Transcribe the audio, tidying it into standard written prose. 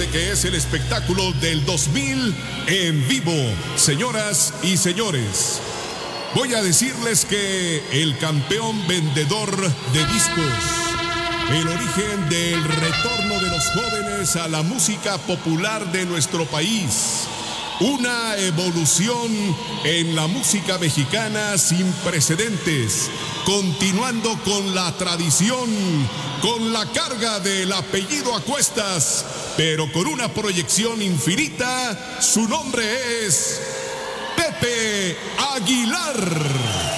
este que es el espectáculo del 2000 en vivo. Señoras y señores, voy a decirles que el campeón vendedor de discos, el origen del retorno de los jóvenes a la música popular de nuestro país, una evolución en la música mexicana sin precedentes, continuando con la tradición, con la carga del apellido a cuestas, pero con una proyección infinita. Su nombre es Pepe Aguilar.